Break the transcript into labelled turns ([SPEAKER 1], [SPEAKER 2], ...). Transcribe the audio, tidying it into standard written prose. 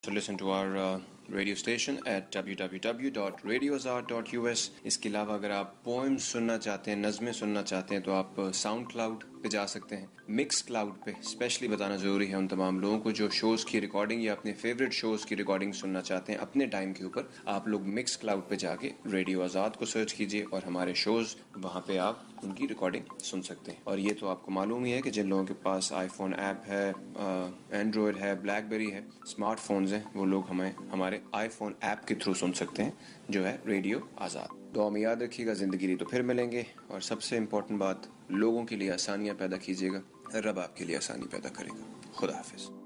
[SPEAKER 1] To listen to our radio station at www.radioazad.us। इसके अलावा अगर आप पोएम्स सुनना चाहते हैं, नज़में सुनना चाहते हैं, तो आप साउंड क्लाउड पे जा सकते हैं। मिक्स क्लाउड पे स्पेशली बताना ज़रूरी है उन तमाम लोगों को जो शोज़ की रिकॉर्डिंग या अपने फेवरेट शोज़ की रिकॉर्डिंग सुनना चाहते हैं अपने टाइम के ऊपर। आप लोग मिक्स क्लाउड पे जाके रेडियो आज़ाद को सर्च कीजिए और हमारे शोज़ वहाँ पे आप उनकी रिकॉर्डिंग सुन सकते हैं। और ये तो आपको मालूम ही है कि जिन लोगों के पास आईफोन ऐप है, एंड्रॉयड है, ब्लैकबेरी है, स्मार्टफोन्स हैं, वो लोग हमें हमारे आईफोन ऐप के थ्रू सुन सकते हैं जो है रेडियो आज़ाद। दुआ में याद रखिएगा, ज़िंदगी रही तो फिर मिलेंगे। और सबसे इम्पोर्टेंट बात, लोगों के लिए आसानियाँ पैदा कीजिएगा, रब आपके लिए आसानी पैदा करेगा। खुदा हाफिज़।